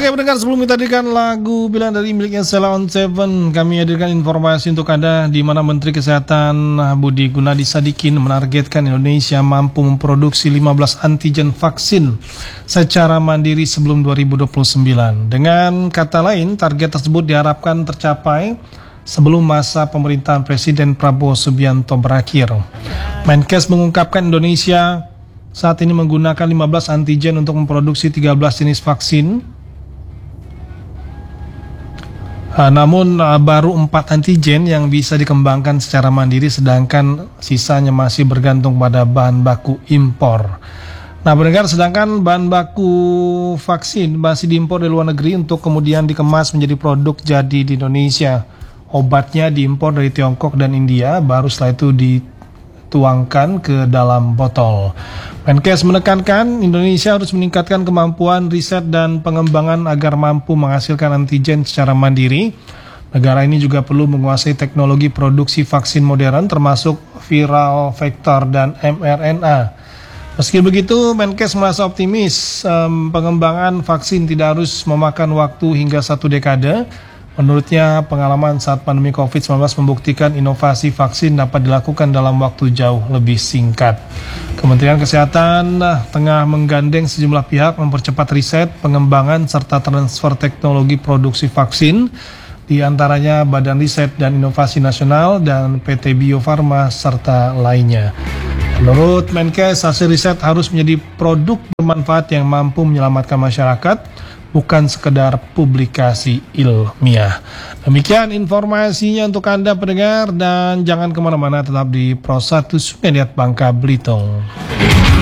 Oke pendengar, sebelum kita hadirkan lagu pilihan dari miliknya Sheila on Seven, kami hadirkan informasi untuk Anda di mana Menteri Kesehatan Budi Gunadi Sadikin menargetkan Indonesia mampu memproduksi 15 antigen vaksin secara mandiri sebelum 2029. Dengan kata lain, target tersebut diharapkan tercapai sebelum masa pemerintahan Presiden Prabowo Subianto berakhir. Menkes mengungkapkan Indonesia saat ini menggunakan 15 antigen untuk memproduksi 13 jenis vaksin. Namun baru 4 antigen yang bisa dikembangkan secara mandiri, sedangkan sisanya masih bergantung pada bahan baku impor. Nah pendengar, sedangkan bahan baku vaksin masih diimpor dari luar negeri untuk kemudian dikemas menjadi produk jadi di Indonesia. Obatnya diimpor dari Tiongkok dan India, baru setelah itu dituangkan ke dalam botol. Menkes menekankan Indonesia harus meningkatkan kemampuan riset dan pengembangan agar mampu menghasilkan antigen secara mandiri. Negara ini juga perlu menguasai teknologi produksi vaksin modern termasuk viral vektor dan mRNA. Meski begitu, Menkes merasa optimis pengembangan vaksin tidak harus memakan waktu hingga 1 dekade. Menurutnya, pengalaman saat pandemi COVID-19 membuktikan inovasi vaksin dapat dilakukan dalam waktu jauh lebih singkat. Kementerian Kesehatan tengah menggandeng sejumlah pihak mempercepat riset, pengembangan, serta transfer teknologi produksi vaksin, di antaranya Badan Riset dan Inovasi Nasional dan PT Bio Farma, serta lainnya. Menurut Menkes, hasil riset harus menjadi produk bermanfaat yang mampu menyelamatkan masyarakat, bukan sekedar publikasi ilmiah. Demikian informasinya untuk Anda pendengar, dan jangan kemana-mana, tetap di Pro 1 Sumeneb Bangka Belitung.